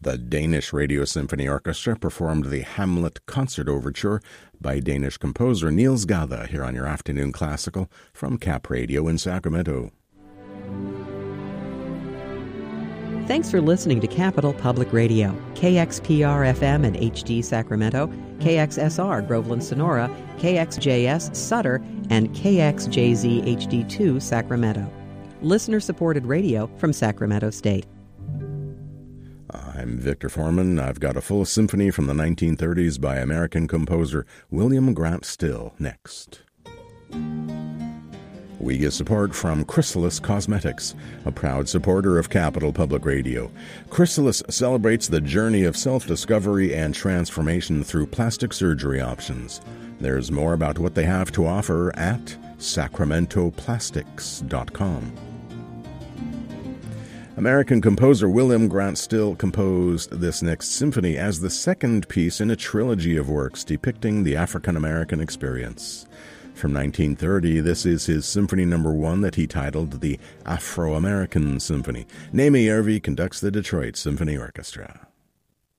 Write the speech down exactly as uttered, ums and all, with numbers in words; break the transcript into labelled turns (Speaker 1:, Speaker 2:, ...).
Speaker 1: The Danish Radio Symphony Orchestra performed the Hamlet Concert Overture by Danish composer Niels Gade here on your Afternoon Classical from Cap Radio in Sacramento.
Speaker 2: Thanks for listening to Capital Public Radio, K X P R F M and H D Sacramento, K X S R Groveland Sonora, K X J S Sutter, and K X J Z H D two Sacramento. Listener-supported radio from Sacramento State.
Speaker 1: I'm Victor Foreman. I've got a full symphony from the nineteen thirties by American composer William Grant Still next. We get support from Chrysalis Cosmetics, a proud supporter of Capital Public Radio. Chrysalis celebrates the journey of self-discovery and transformation through plastic surgery options. There's more about what they have to offer at sacramento plastics dot com. American composer William Grant Still composed this next symphony as the second piece in a trilogy of works depicting the African-American experience. From nineteen thirty, this is his symphony number one that he titled the Afro-American Symphony. Nemi Yervi conducts the Detroit Symphony Orchestra.